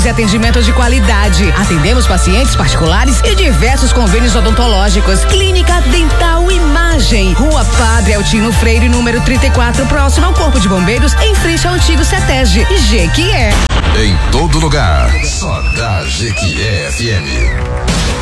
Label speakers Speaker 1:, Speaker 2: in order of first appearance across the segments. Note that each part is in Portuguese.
Speaker 1: e atendimento de qualidade. Atendemos pacientes particulares e diversos convênios odontológicos. Clínica Dental Imagem, Rua Padre Altino Freire, número 34, próximo ao Corpo de Bombeiros, em frente ao antigo CETESG. Jequié.
Speaker 2: Em todo lugar, só da Jequié FM.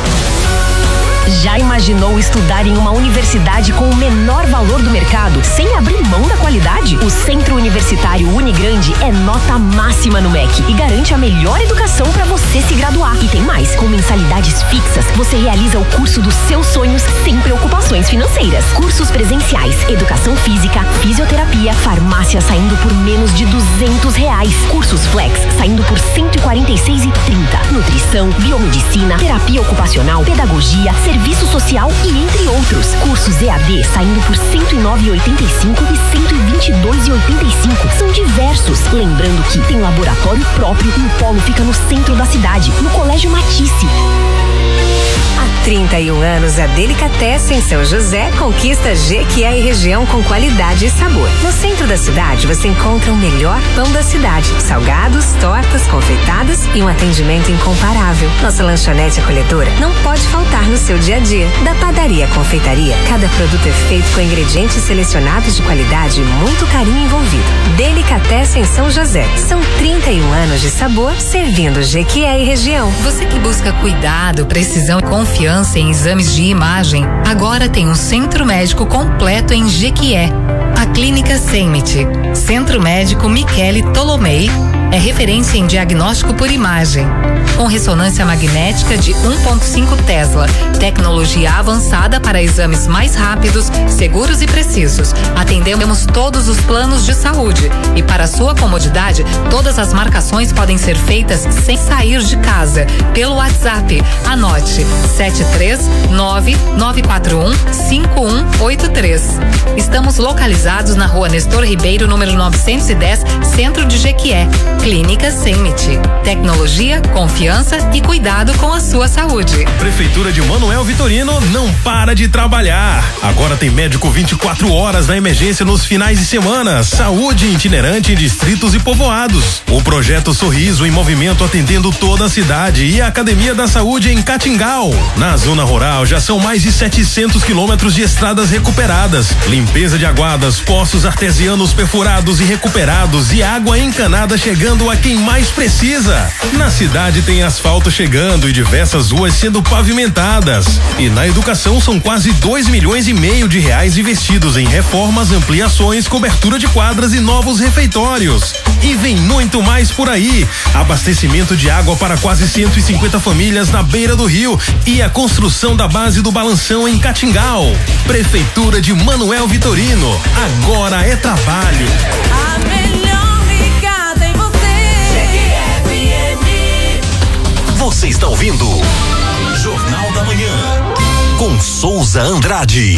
Speaker 3: Já imaginou estudar em uma universidade com o menor valor do mercado, sem abrir mão da qualidade? O Centro Universitário Unigrande é nota máxima no MEC e garante a melhor educação para você se graduar. E tem mais, com mensalidades fixas, você realiza o curso dos seus sonhos sem preocupações financeiras. Cursos presenciais, educação física, fisioterapia, farmácia saindo por menos de R$200. Cursos flex saindo por R$146,30. Nutrição, biomedicina, terapia ocupacional, pedagogia, serviço social e entre outros. Cursos EAD saindo por R$109,85 e R$122,85. São diversos. Lembrando que tem laboratório próprio e o polo fica no centro da cidade, no Colégio Matisse.
Speaker 4: Há 31 anos, a Delicatessen São José conquista Jequié e região com qualidade e sabor. No centro da cidade, você encontra o melhor pão da cidade, salgados, tortas, confeitadas e um atendimento incomparável. Nossa lanchonete acolhedora não pode faltar no seu dia a dia. Da padaria à confeitaria, cada produto é feito com ingredientes selecionados de qualidade e muito carinho envolvido. Delicatessen São José. São 31 anos de sabor servindo Jequié e região.
Speaker 5: Você que busca cuidado, precisão e confiança em exames de imagem, agora tem um centro médico completo em Jequié. A Clínica Semit, Centro Médico Michele Tolomei, é referência em diagnóstico por imagem, com ressonância magnética de 1.5 Tesla, tecnologia avançada para exames mais rápidos, seguros e precisos. Atendemos todos os planos de saúde e, para sua comodidade, todas as marcações podem ser feitas sem sair de casa, pelo WhatsApp. Anote: 739-941-5183. Estamos localizados na Rua Nestor Ribeiro, número 910, Centro de Jequié. Clínica Semit. Tecnologia, confiança e cuidado com a sua saúde.
Speaker 6: Prefeitura de Manoel Vitorino não para de trabalhar. Agora tem médico 24 horas na emergência nos finais de semana. Saúde itinerante em distritos e povoados. O projeto Sorriso em movimento atendendo toda a cidade e a Academia da Saúde em Catingal. Na zona rural já são mais de 700 quilômetros de estradas recuperadas. Limpeza de aguadas, poços artesianos perfurados e recuperados e água encanada chegando a quem mais precisa. Na cidade tem asfalto chegando e diversas ruas sendo pavimentadas. E na educação são quase R$2,5 milhões de reais investidos em reformas, ampliações, cobertura de quadras e novos refeitórios. E vem muito mais por aí. Abastecimento de água para quase 150 famílias na beira do rio e a construção da base do Balanção em Catingal. Prefeitura de Manoel Vitorino. Agora é trabalho.
Speaker 7: A melhor ligada em você.
Speaker 2: Você está ouvindo Jornal da Manhã com Souza Andrade.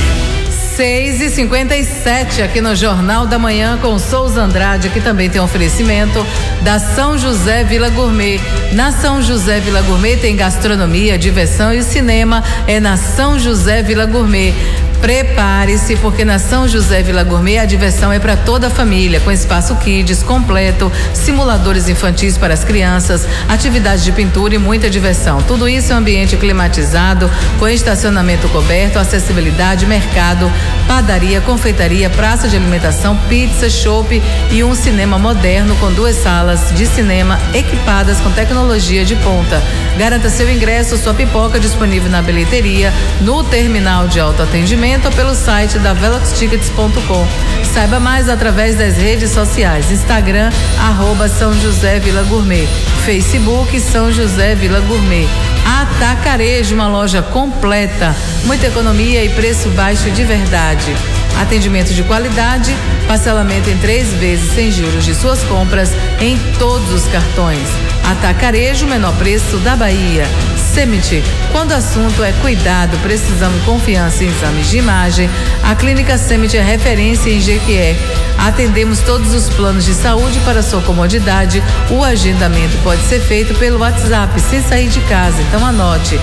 Speaker 8: 6h57 aqui no Jornal da Manhã com Souza Andrade, que também tem oferecimento da São José Vila Gourmet. Na São José Vila Gourmet tem gastronomia, diversão e cinema. É na São José Vila Gourmet. Prepare-se, porque na São José Vila Gourmet a diversão é para toda a família, com espaço kids completo, simuladores infantis para as crianças, atividades de pintura e muita diversão. Tudo isso em um ambiente climatizado, com estacionamento coberto, acessibilidade, mercado, padaria, confeitaria, praça de alimentação, pizza, chopp e um cinema moderno com 2 salas de cinema equipadas com tecnologia de ponta. Garanta seu ingresso, sua pipoca disponível na bilheteria, no terminal de autoatendimento ou pelo site da veloxtickets.com. Saiba mais através das redes sociais: Instagram, @São José Vila Gourmet, Facebook São José Vila Gourmet. Atacarejo, uma loja completa, muita economia e preço baixo de verdade. Atendimento de qualidade, parcelamento em 3 vezes sem juros de suas compras em todos os cartões. Atacarejo, menor preço da Bahia. Semit, quando o assunto é cuidado, precisão e confiança em exames de imagem, a Clínica Semit é referência em Jequié. Atendemos todos os planos de saúde para sua comodidade. O agendamento pode ser feito pelo WhatsApp, sem sair de casa. Então anote: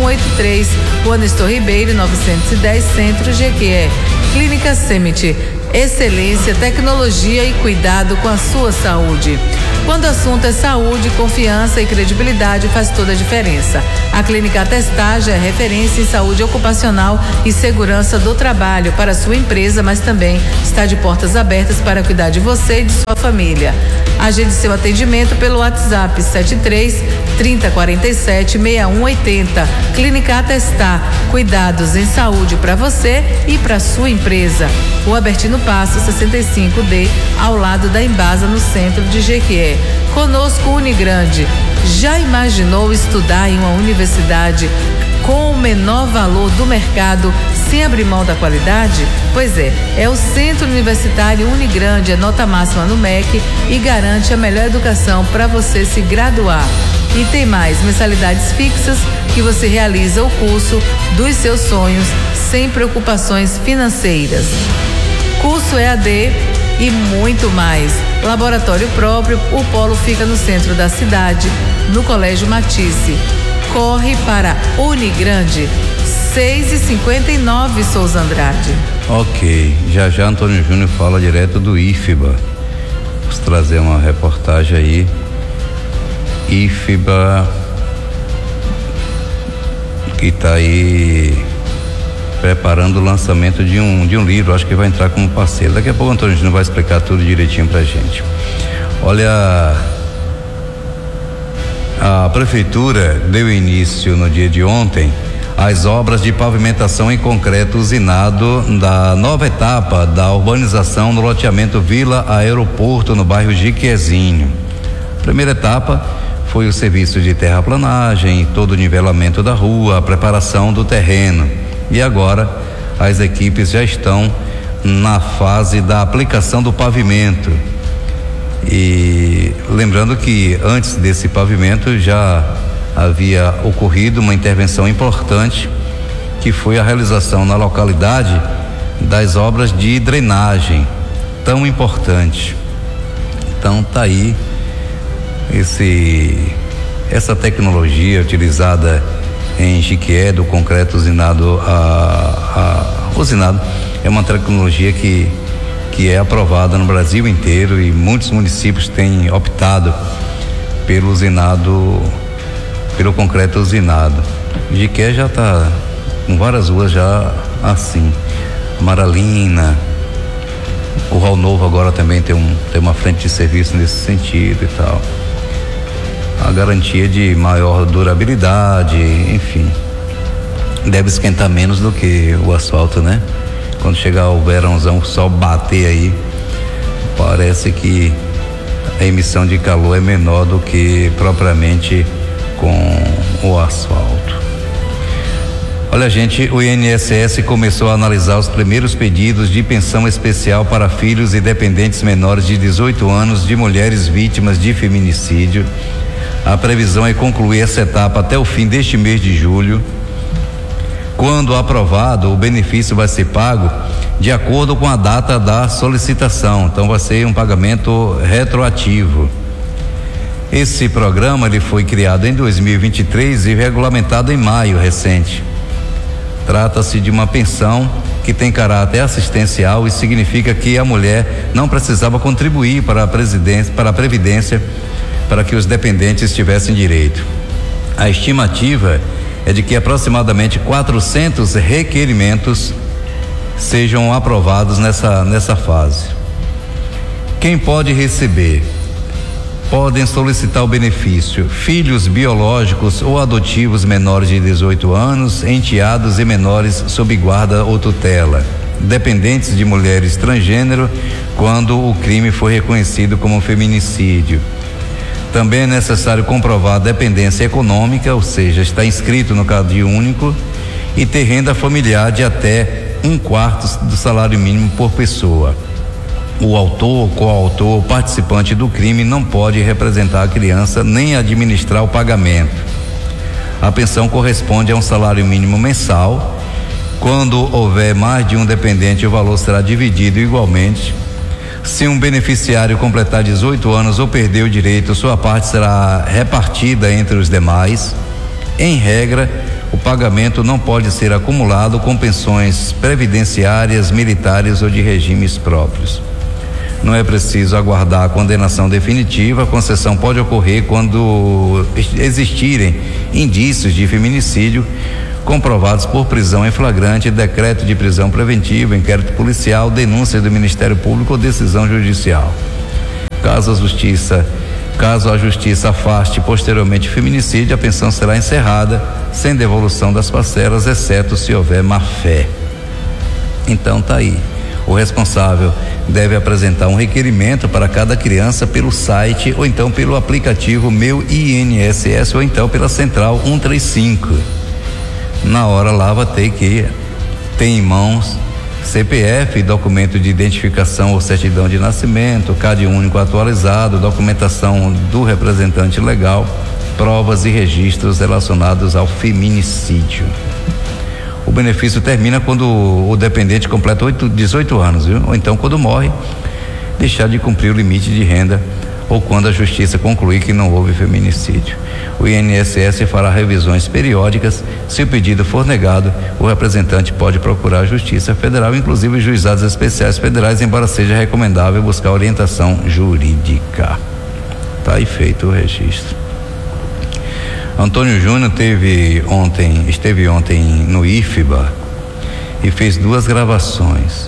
Speaker 8: 73-9941-5183, Rua Nestor Ribeiro, 910, Centro, Jequié. Clínica Semit. excelência, tecnologia e cuidado com a sua saúde. Quando o assunto é saúde, confiança e credibilidade faz toda a diferença. A Clínica Atestage é referência em saúde ocupacional e segurança do trabalho para a sua empresa, mas também está de portas abertas para cuidar de você e de sua família. Agende seu atendimento pelo WhatsApp 73-3047-6180. Clínica Atestar, cuidados em saúde para você e para sua empresa. O Albertino Passo 65D, ao lado da Embasa, no centro de Jequié. Conosco Unigrande. Já imaginou estudar em uma universidade com o menor valor do mercado, sem abrir mão da qualidade? Pois é o Centro Universitário Unigrande, é nota máxima no MEC e garante a melhor educação para você se graduar. E tem mais, mensalidades fixas que você realiza o curso dos seus sonhos sem preocupações financeiras. Curso EAD e muito mais. Laboratório próprio, o polo fica no centro da cidade, no Colégio Matisse. Corre para Unigrande, 6h59, Souza Andrade.
Speaker 9: Ok, já Antônio Júnior fala direto do IFBA. Vamos trazer uma reportagem aí. IFBA, que está aí preparando o lançamento de um livro, acho que vai entrar como parceiro. Daqui a pouco o Antônio Júnior vai explicar tudo direitinho pra gente. Olha, a prefeitura deu início no dia de ontem às obras de pavimentação em concreto usinado da nova etapa da urbanização no loteamento Vila Aeroporto, no bairro Jiquezinho. Primeira etapa foi o serviço de terraplanagem, todo o nivelamento da rua, a preparação do terreno. E agora as equipes já estão na fase da aplicação do pavimento. E lembrando que antes desse pavimento já havia ocorrido uma intervenção importante, que foi a realização na localidade das obras de drenagem, tão importante. Então tá aí essa tecnologia utilizada em Jequié, do concreto usinado usinado, é uma tecnologia que é aprovada no Brasil inteiro e muitos municípios têm optado pelo concreto usinado. Jequié já está com várias ruas já assim, Amaralina, Curral Novo agora também tem uma frente de serviço nesse sentido e tal. A garantia de maior durabilidade, enfim, deve esquentar menos do que o asfalto, né? Quando chegar o verãozão, o sol bater aí, parece que a emissão de calor é menor do que propriamente com o asfalto. Olha, gente, o INSS começou a analisar os primeiros pedidos de pensão especial para filhos e dependentes menores de 18 anos de mulheres vítimas de feminicídio. A previsão é concluir essa etapa até o fim deste mês de julho. Quando aprovado, o benefício vai ser pago de acordo com a data da solicitação. Então vai ser um pagamento retroativo. Esse programa ele foi criado em 2023 e regulamentado em maio recente. Trata-se de uma pensão que tem caráter assistencial e significa que a mulher não precisava contribuir para a previdência para que os dependentes tivessem direito. A estimativa é de que aproximadamente 400 requerimentos sejam aprovados nessa fase. Quem pode receber? Podem solicitar o benefício filhos biológicos ou adotivos menores de 18 anos, enteados e menores sob guarda ou tutela, dependentes de mulheres transgênero quando o crime foi reconhecido como feminicídio. Também é necessário comprovar a dependência econômica, ou seja, estar inscrito no Cadastro Único e ter renda familiar de até 1/4 do salário mínimo por pessoa. O autor, coautor ou participante do crime não pode representar a criança nem administrar o pagamento. A pensão corresponde a um salário mínimo mensal. Quando houver mais de um dependente, o valor será dividido igualmente. Se um beneficiário completar 18 anos ou perder o direito, sua parte será repartida entre os demais. Em regra, O pagamento não pode ser acumulado com pensões previdenciárias, militares ou de regimes próprios. Não é preciso aguardar a condenação definitiva. A concessão pode ocorrer quando existirem indícios de feminicídio comprovados por prisão em flagrante, decreto de prisão preventiva, inquérito policial, denúncia do Ministério Público ou decisão judicial. Caso a justiça afaste posteriormente o feminicídio, a pensão será encerrada sem devolução das parcelas, exceto se houver má-fé. Então tá aí. O responsável deve apresentar um requerimento para cada criança pelo site ou então pelo aplicativo Meu INSS ou então pela central 135. Na hora lá vai ter que ter em mãos CPF, documento de identificação ou certidão de nascimento, CAD único atualizado, documentação do representante legal, provas e registros relacionados ao feminicídio. O benefício termina quando o dependente completa 18 anos, viu? Ou então quando morre, deixar de cumprir o limite de renda ou quando a justiça concluir que não houve feminicídio. O INSS fará revisões periódicas. Se o pedido for negado, o representante pode procurar a Justiça Federal, inclusive juizados especiais federais, embora seja recomendável buscar orientação jurídica. Tá aí feito o registro. Antônio Júnior esteve ontem no IFBA e fez 2 gravações.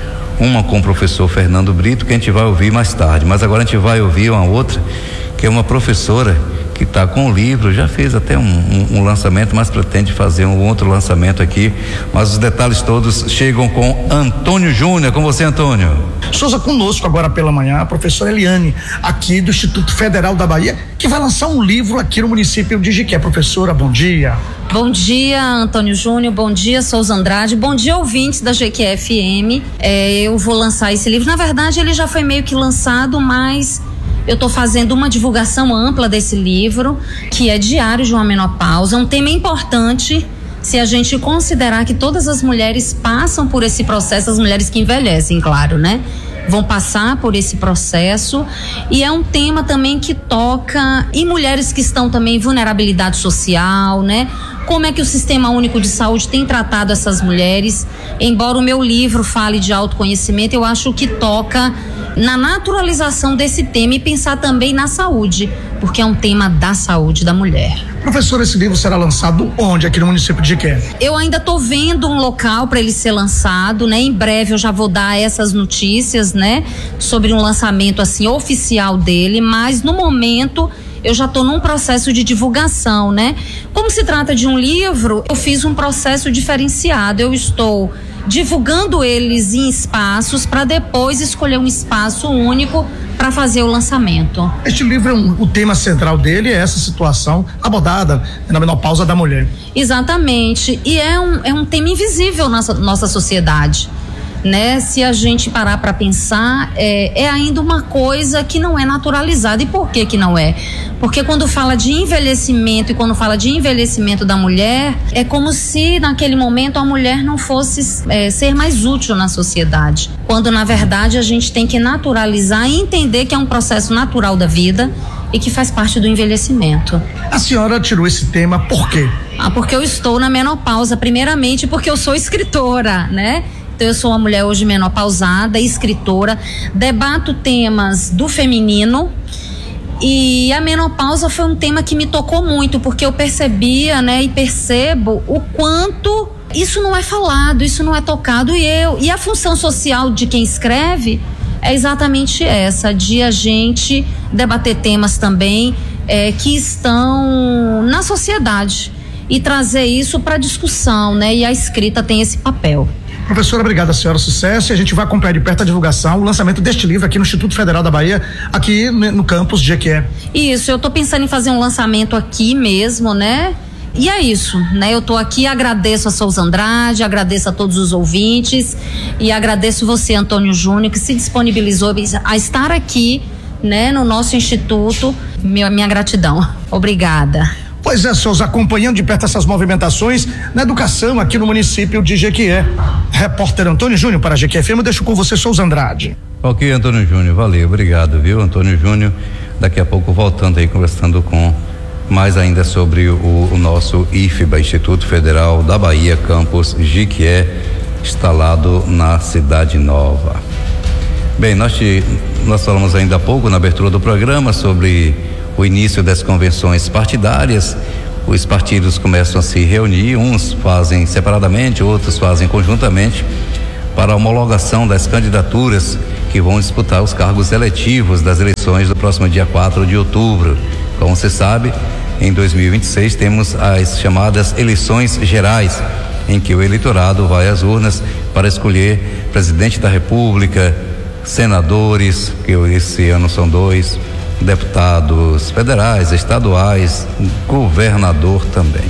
Speaker 9: Uma com o professor Fernando Brito, que a gente vai ouvir mais tarde, mas agora a gente vai ouvir uma outra, que é uma professora que está com o livro, já fez até um lançamento, mas pretende fazer um outro lançamento aqui, mas os detalhes todos chegam com Antônio Júnior. Com você, Antônio.
Speaker 10: Souza, conosco agora pela manhã a professora Eliane, aqui do Instituto Federal da Bahia, que vai lançar um livro aqui no município de Jiqué. Professora, bom dia.
Speaker 11: Bom dia, Antônio Júnior, bom dia, Souza Andrade, bom dia, ouvintes da GQ FM. Eu vou lançar esse livro, na verdade ele já foi meio que lançado, mas eu estou fazendo uma divulgação ampla desse livro, que é Diário de uma Menopausa, um tema importante se a gente considerar que todas as mulheres passam por esse processo, as mulheres que envelhecem, claro, né? Vão passar por esse processo, e é um tema também que toca em mulheres que estão também em vulnerabilidade social, né? Como é que o Sistema Único de Saúde tem tratado essas mulheres? Embora o meu livro fale de autoconhecimento, eu acho que toca na naturalização desse tema e pensar também na saúde, porque é um tema da saúde da mulher.
Speaker 10: Professor, esse livro será lançado onde aqui no município de Jiqué?
Speaker 11: Eu ainda estou vendo um local para ele ser lançado, né? Em breve eu já vou dar essas notícias, né? Sobre um lançamento assim oficial dele, mas no momento eu já estou num processo de divulgação, né? Como se trata de um livro, eu fiz um processo diferenciado. Eu estou divulgando eles em espaços para depois escolher um espaço único para fazer o lançamento.
Speaker 10: Este livro, o tema central dele é essa situação abordada na menopausa da mulher.
Speaker 11: Exatamente, e é um tema invisível na nossa sociedade, né? Se a gente parar para pensar, é ainda uma coisa que não é naturalizada. E por que não é? Porque quando fala de envelhecimento e quando fala de envelhecimento da mulher, é como se naquele momento a mulher não fosse ser mais útil na sociedade, quando na verdade a gente tem que naturalizar e entender que é um processo natural da vida e que faz parte do envelhecimento.
Speaker 10: A senhora tirou esse tema por quê?
Speaker 11: Porque eu estou na menopausa, primeiramente porque eu sou escritora, né? Então eu sou uma mulher hoje menopausada, escritora, debato temas do feminino, e a menopausa foi um tema que me tocou muito, porque eu percebia, né, e percebo o quanto isso não é falado, isso não é tocado, e a função social de quem escreve é exatamente essa, de a gente debater temas também que estão na sociedade e trazer isso para discussão, né? E a escrita tem esse papel.
Speaker 10: Professora, obrigada, senhora, sucesso, e a gente vai acompanhar de perto a divulgação, o lançamento deste livro aqui no Instituto Federal da Bahia, aqui no campus de Jequié.
Speaker 11: Isso, eu tô pensando em fazer um lançamento aqui mesmo, né? E é isso, né? Eu tô aqui, agradeço a Souza Andrade, agradeço a todos os ouvintes e agradeço você, Antônio Júnior, que se disponibilizou a estar aqui, né, no nosso instituto. Minha gratidão. Obrigada.
Speaker 10: Pois é, Souza, acompanhando de perto essas movimentações na educação aqui no município de Jequié. Repórter Antônio Júnior para a Jequié FM, eu deixo com você, Souza Andrade.
Speaker 9: Ok, Antônio Júnior, valeu, obrigado, viu, Antônio Júnior. Daqui a pouco voltando aí, conversando com mais ainda sobre o nosso IFBA, Instituto Federal da Bahia, campus Jiquié, instalado na Cidade Nova. Bem, nós falamos ainda há pouco na abertura do programa sobre o início das convenções partidárias. Os partidos começam a se reunir, uns fazem separadamente, outros fazem conjuntamente, para a homologação das candidaturas que vão disputar os cargos eletivos das eleições do próximo dia 4 de outubro. Como você sabe, em 2026 temos as chamadas eleições gerais, em que o eleitorado vai às urnas para escolher presidente da República, senadores, que esse ano são 2, deputados federais, estaduais, governador também.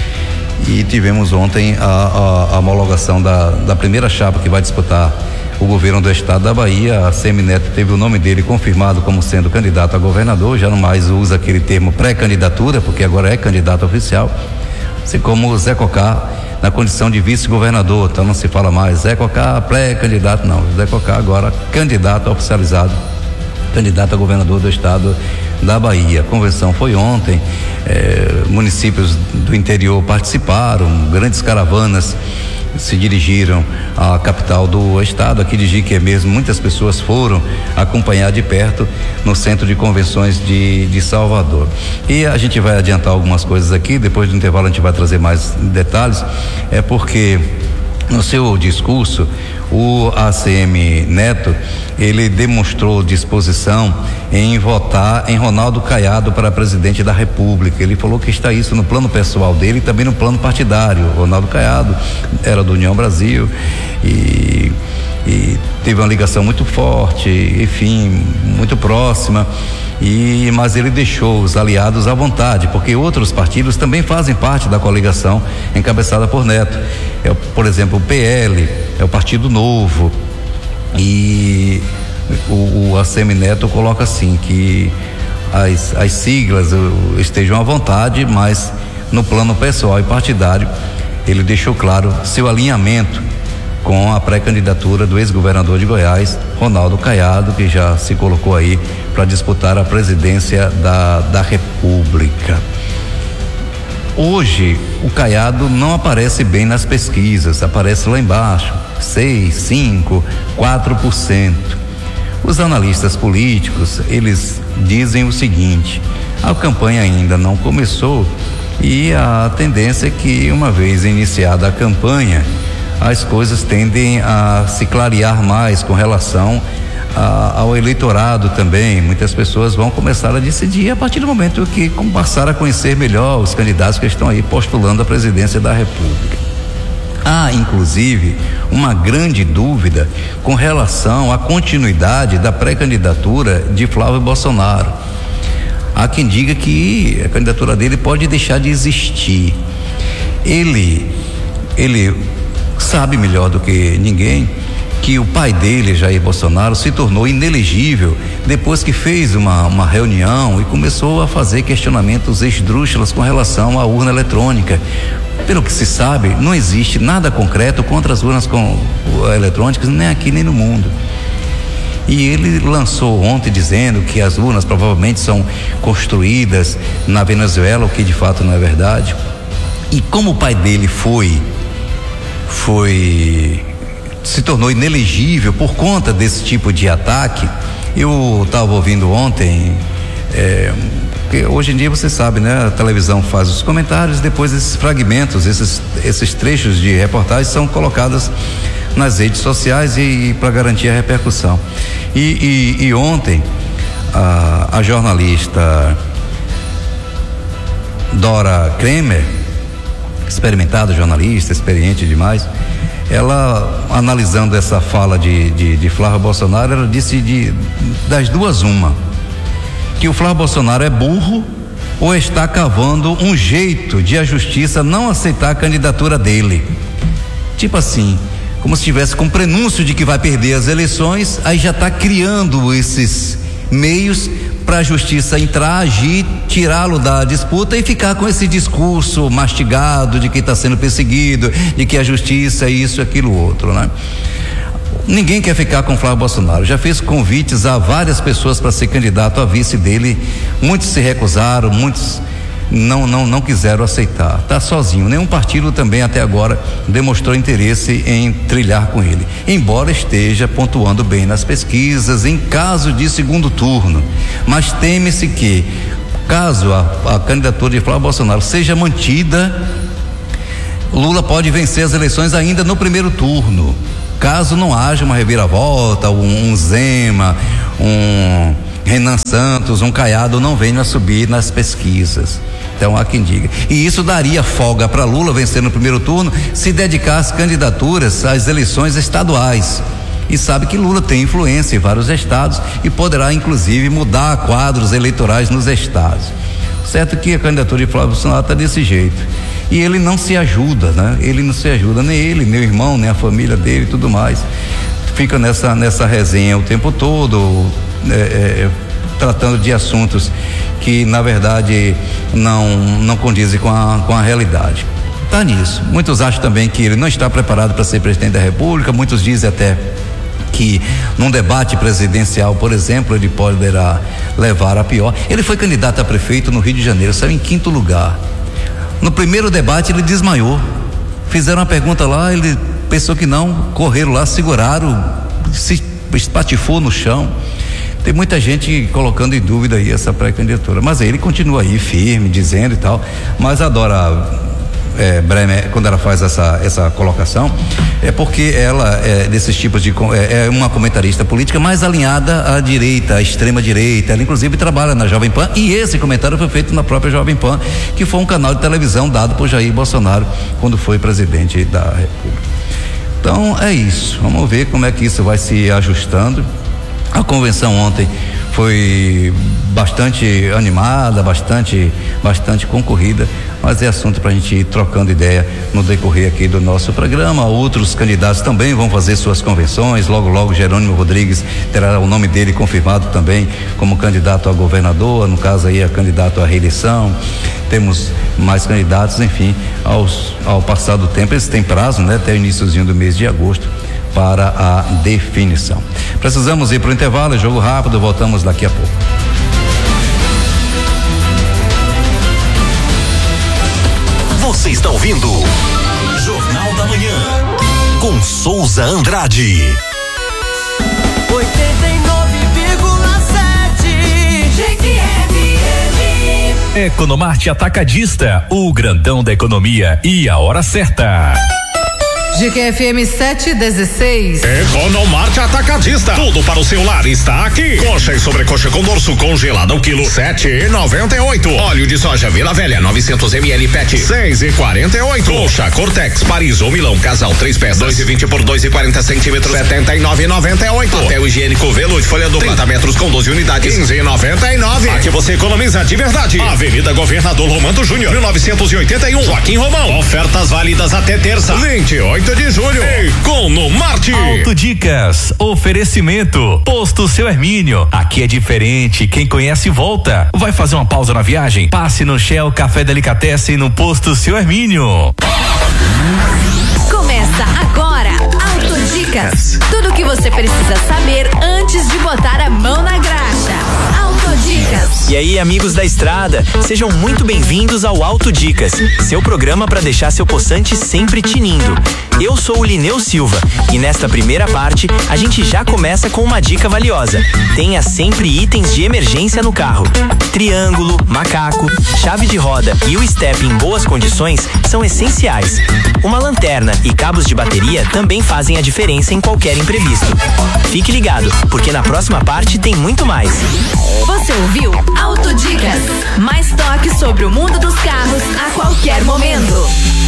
Speaker 9: E tivemos ontem a homologação da primeira chapa que vai disputar o governo do estado da Bahia. A Semineto teve o nome dele confirmado como sendo candidato a governador, já não mais usa aquele termo pré-candidatura, porque agora é candidato oficial, assim como o Zé Cocá na condição de vice-governador, então não se fala mais Zé Cocá pré-candidato, não, Zé Cocá agora candidato oficializado, candidato a governador do estado da Bahia. A convenção foi ontem, municípios do interior participaram, grandes caravanas se dirigiram à capital do estado, aqui de Jiquié mesmo, muitas pessoas foram acompanhar de perto no centro de convenções de Salvador. E a gente vai adiantar algumas coisas aqui, depois do intervalo a gente vai trazer mais detalhes, porque no seu discurso o ACM Neto, ele demonstrou disposição em votar em Ronaldo Caiado para presidente da República. Ele falou que está isso no plano pessoal dele e também no plano partidário. Ronaldo Caiado era do União Brasil e teve uma ligação muito forte, enfim, muito próxima, mas ele deixou os aliados à vontade, porque outros partidos também fazem parte da coligação encabeçada por Neto. Por exemplo, o PL, é o Partido Novo, e o ACM Neto coloca assim, que as siglas estejam à vontade, mas no plano pessoal e partidário ele deixou claro seu alinhamento com a pré-candidatura do ex-governador de Goiás, Ronaldo Caiado, que já se colocou aí para disputar a presidência da República. Hoje, o Caiado não aparece bem nas pesquisas, aparece lá embaixo, 6, 5, 4%. Os analistas políticos, eles dizem o seguinte: a campanha ainda não começou e a tendência é que, uma vez iniciada a campanha, as coisas tendem a se clarear mais com relação ao eleitorado também. Muitas pessoas vão começar a decidir a partir do momento que passar a conhecer melhor os candidatos que estão aí postulando a presidência da República. Há, inclusive, uma grande dúvida com relação à continuidade da pré-candidatura de Flávio Bolsonaro. Há quem diga que a candidatura dele pode deixar de existir. Ele sabe melhor do que ninguém que o pai dele, Jair Bolsonaro, se tornou inelegível depois que fez uma reunião e começou a fazer questionamentos esdrúxulos com relação à urna eletrônica. Pelo que se sabe, não existe nada concreto contra as urnas eletrônicas, nem aqui nem no mundo. E ele lançou ontem dizendo que as urnas provavelmente são construídas na Venezuela, o que de fato não é verdade. E como o pai dele se tornou inelegível por conta desse tipo de ataque, eu estava ouvindo ontem, porque hoje em dia você sabe, né? A televisão faz os comentários, depois esses fragmentos, esses trechos de reportagem são colocados nas redes sociais e para garantir a repercussão. E ontem a jornalista Dora Kremer, experimentada jornalista, experiente demais, ela, analisando essa fala de Flávio Bolsonaro, ela disse das duas uma, que o Flávio Bolsonaro é burro ou está cavando um jeito de a justiça não aceitar a candidatura dele. Tipo assim, como se estivesse com prenúncio de que vai perder as eleições, aí já está criando esses meios para a justiça entrar, agir, tirá-lo da disputa e ficar com esse discurso mastigado de que está sendo perseguido, de que a justiça é isso, aquilo, outro, né? Ninguém quer ficar com Flávio Bolsonaro. Já fez convites a várias pessoas para ser candidato a vice dele. Muitos se recusaram, muitos não quiseram aceitar. Está sozinho. Nenhum partido também até agora demonstrou interesse em trilhar com ele, embora esteja pontuando bem nas pesquisas em caso de segundo turno. Mas teme-se que, caso a candidatura de Flávio Bolsonaro seja mantida, Lula pode vencer as eleições ainda no primeiro turno, caso não haja uma reviravolta, um Zema, um Renan Santos, um Caiado não venham a subir nas pesquisas. Então há quem diga. E isso daria folga para Lula vencer no primeiro turno se dedicar às candidaturas às eleições estaduais. E sabe que Lula tem influência em vários estados e poderá inclusive mudar quadros eleitorais nos estados. Certo que a candidatura de Flávio Bolsonaro está desse jeito. E ele não se ajuda, né? Ele não se ajuda, nem ele, nem o irmão, nem a família dele e tudo mais. Fica nessa resenha o tempo todo, tratando de assuntos que na verdade não condizem com a realidade. Tá nisso. Muitos acham também que ele não está preparado para ser presidente da República. Muitos dizem até que num debate presidencial, por exemplo, ele poderá levar a pior. Ele foi candidato a prefeito no Rio de Janeiro, saiu em 5º lugar. No primeiro debate ele desmaiou. Fizeram uma pergunta lá, ele pensou que não, correram lá, seguraram, se espatifou no chão. Tem muita gente colocando em dúvida aí essa pré-candidatura, mas ele continua aí firme, dizendo e tal, mas adora quando ela faz essa colocação, é porque ela desses tipos de é uma comentarista política mais alinhada à direita, à extrema direita. Ela inclusive trabalha na Jovem Pan, e esse comentário foi feito na própria Jovem Pan, que foi um canal de televisão dado por Jair Bolsonaro quando foi presidente da República. Então é isso, vamos ver como é que isso vai se ajustando. A convenção ontem foi bastante animada, bastante concorrida, mas é assunto para a gente ir trocando ideia no decorrer aqui do nosso programa. Outros candidatos também vão fazer suas convenções. Logo Jerônimo Rodrigues terá o nome dele confirmado também como candidato a governador, no caso aí é candidato à reeleição. Temos mais candidatos, enfim, ao passar do tempo, eles têm prazo, né, até o iniciozinho do mês de agosto para a definição. Precisamos ir para o intervalo, jogo rápido, voltamos daqui a pouco.
Speaker 12: Você está ouvindo Jornal da Manhã com Souza Andrade.
Speaker 7: 89,7
Speaker 13: Economarte Atacadista, o grandão da economia e a hora certa.
Speaker 8: GQFM 716.
Speaker 14: Economarte Atacadista. Tudo para o seu lar está aqui. Coxa e sobrecoxa com dorso congelado ao quilo 7,98. Óleo de soja Vila Velha 900 ml PET 6,48. Coxa Cortex Paris ou Milão Casal 3 peças 2,20 por 2,40 centímetros 79,98. Papel higiênico Velude folha dupla 30 metros com 12 unidades 15,99. Aqui você economiza de verdade. Avenida Governador Romano Júnior 1981 Joaquim Romão. Ofertas válidas até terça 28 de julho. Economarte.
Speaker 13: Autodicas. Oferecimento. Posto Seu Hermínio. Aqui é diferente. Quem conhece volta. Vai fazer uma pausa na viagem? Passe no Shell Café Delicatessen no Posto Seu Hermínio.
Speaker 15: Começa agora. Autodicas. Tudo o que você precisa saber antes de botar a mão na graxa. Autodicas.
Speaker 16: E aí, amigos da estrada, sejam muito bem-vindos ao Autodicas, seu programa para deixar seu poçante sempre tinindo. Eu sou o Lineu Silva e nesta primeira parte a gente já começa com uma dica valiosa. Tenha sempre itens de emergência no carro. Triângulo, macaco, chave de roda e o step em boas condições são essenciais. Uma lanterna e cabos de bateria também fazem a diferença em qualquer imprevisto. Fique ligado, porque na próxima parte tem muito mais.
Speaker 15: Você ouviu Autodicas. Mais toque sobre o mundo dos carros a qualquer momento.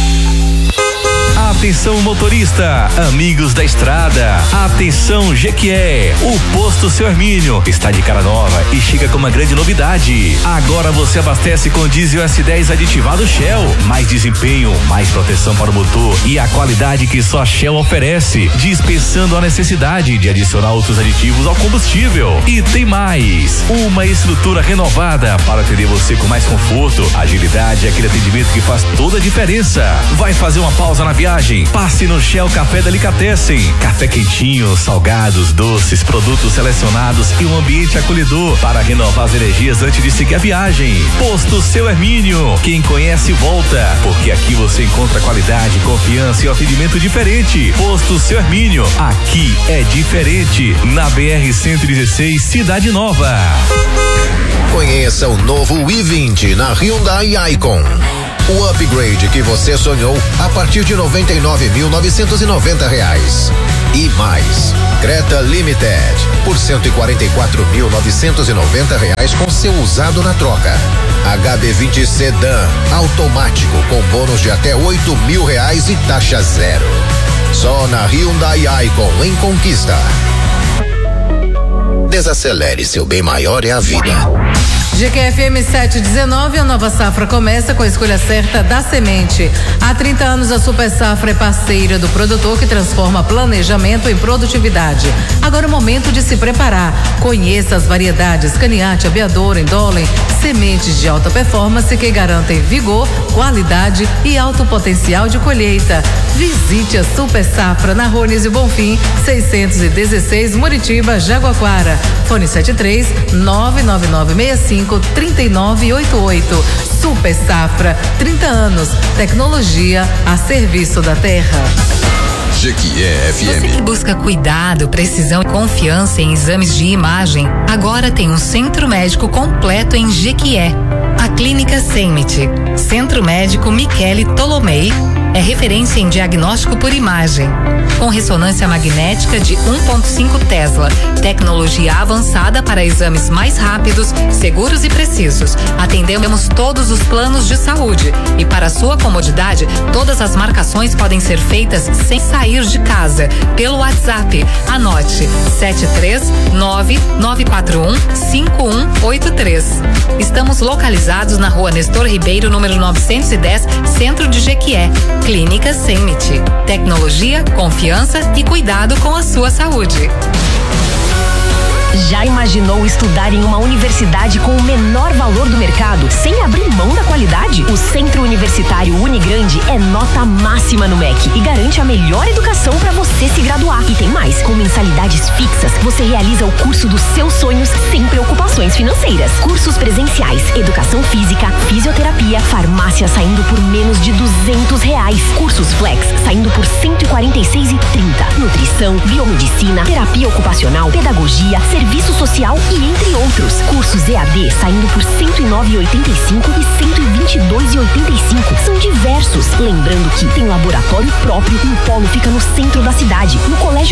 Speaker 13: Atenção motorista, amigos da estrada, atenção Jequié, o Posto Seu Hermínio está de cara nova e chega com uma grande novidade. Agora você abastece com diesel S10 aditivado Shell, mais desempenho, mais proteção para o motor e a qualidade que só a Shell oferece, dispensando a necessidade de adicionar outros aditivos ao combustível. E tem mais, uma estrutura renovada para atender você com mais conforto, agilidade e aquele atendimento que faz toda a diferença. Vai fazer uma pausa na viagem? imagem. Passe no Shell Café Delicatessen. Café quentinho, salgados, doces, produtos selecionados e um ambiente acolhedor para renovar as energias antes de seguir a viagem. Posto Seu Hermínio. Quem conhece volta, porque aqui você encontra qualidade, confiança e atendimento diferente. Posto Seu Hermínio. Aqui é diferente. Na BR-116, Cidade Nova.
Speaker 17: Conheça o novo i20 na Hyundai Icon. O upgrade que você sonhou a partir de R$ 99.990. E mais, Creta Limited por R$ 144.990 com seu usado na troca. HB20 Sedan automático com bônus de até R$ 8.000 e taxa zero. Só na Hyundai Icon em Conquista. Desacelere, seu bem maior é a vida.
Speaker 8: GQFM 719, a nova safra começa com a escolha certa da semente. Há 30 anos a Super Safra é parceira do produtor que transforma planejamento em produtividade. Agora é o momento de se preparar. Conheça as variedades Caniate, Abiador, Endolen, sementes de alta performance que garantem vigor, qualidade e alto potencial de colheita. Visite a Super Safra na Rua Anísio Bonfim, 616 Muritiba, Jaguaquara. Fone 73-99965-3988. Super Safra, 30 anos. Tecnologia a serviço da terra.
Speaker 2: Jequié FM.
Speaker 5: Você que busca cuidado, precisão e confiança em exames de imagem, agora tem um centro médico completo em Jequié. A Clínica Semit, Centro Médico Michele Tolomei, é referência em diagnóstico por imagem, com ressonância magnética de 1.5 Tesla, tecnologia avançada para exames mais rápidos, seguros e precisos. Atendemos todos os planos de saúde e, para sua comodidade, todas as marcações podem ser feitas sem sair de casa, pelo WhatsApp. Anote: 739-941-5183. Estamos localizados na Rua Nestor Ribeiro, número 910, Centro de Jequié. Clínica Semit. Tecnologia, confiança e cuidado com a sua saúde.
Speaker 3: Já imaginou estudar em uma universidade com o menor valor do mercado, sem abrir mão da qualidade? O Centro Universitário Unigrande é nota máxima no MEC e garante a melhor educação para você se graduar. E tem mais, com mensalidades fixas, você realiza o curso dos seus sonhos sem preocupações financeiras. Cursos presenciais, educação física, fisioterapia, farmácia saindo por menos de R$200. Cursos flex saindo por R$146,30. Nutrição, biomedicina, terapia ocupacional, pedagogia, serviço social e entre outros. Cursos EAD saindo por R$109,85 e R$122,85. São diversos. Lembrando que tem laboratório próprio e o polo fica no centro da cidade, no Colégio